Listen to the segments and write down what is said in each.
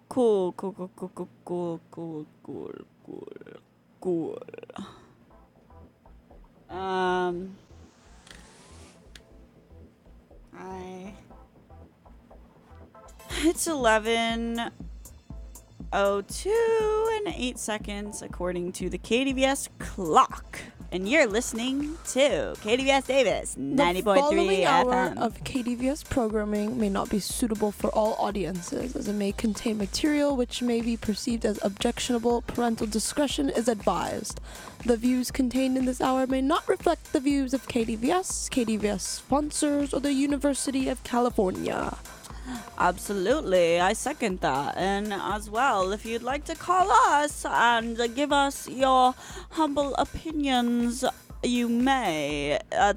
Cool, cool, cool, cool, cool, cool, cool, cool, cool, cool. It's 11:02 and 8 seconds according to the KDVS clock. And you're listening to KDVS Davis, 90.3 The following hour FM. of KDVS programming may not be suitable for all audiences, as it may contain material which may be perceived as objectionable. Parental discretion is advised. The views contained in this hour may not reflect the views of KDVS, KDVS sponsors, or the University of California. Absolutely, I second that. And as well, if you'd like to call us and give us your humble opinions, you may at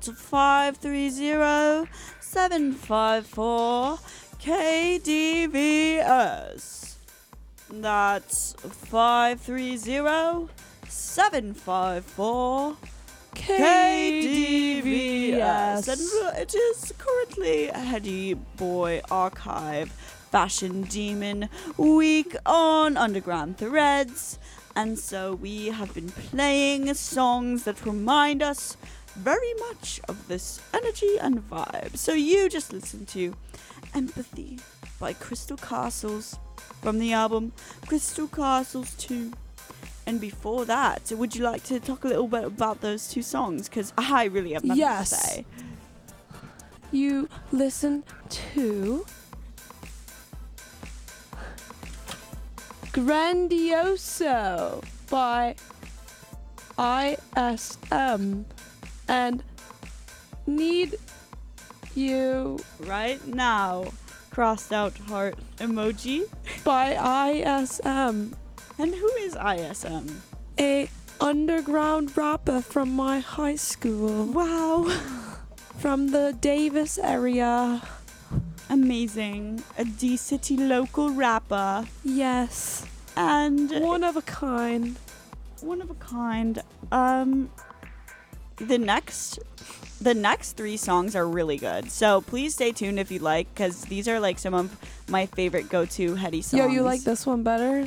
530-754-KDVS. That's 530-754 KDVS. And it is currently Heady Boy Archive Fashion Demon Week on Underground Threads. And so we have been playing songs that remind us very much of this energy and vibe. So you just listened to Empathy by Crystal Castles from the album Crystal Castles 2. And before that, would you like to talk a little bit about those two songs? Because I really have nothing to say. You listen to Grandioso by ISM and Need You Right now, crossed out heart emoji. by ISM. And who is ISM? A underground rapper from my high school. Wow. From the Davis area. Amazing. A D-City local rapper. Yes. And One of a kind. one of a kind. The next three songs are really good. So please stay tuned if you'd like, because these are like some of my favorite go-to Heady songs. Yo, you like this one better?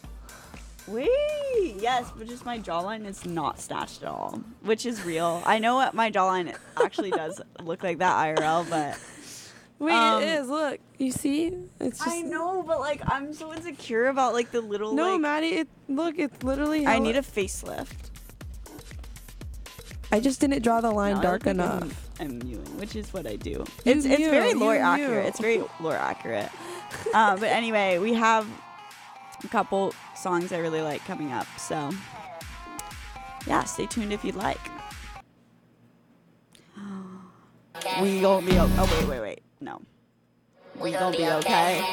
Wait, yes, but just my jawline is not snatched at all, which is real. I know what my jawline actually does look like that IRL, but Wait, it is. Look, you see? It's just. I know, but like I'm so insecure about like the little. No, like, Maddie. Look, it's literally. I need a facelift. I just didn't draw the line No, I dark look like enough. I'm mewing, which is what I do. You It's mew, very you lore mew. accurate. It's very lore accurate. But anyway, we have a couple songs I really like coming up. So yeah, stay tuned if you'd like. We gonna be okay. Oh wait. No. We gonna be okay.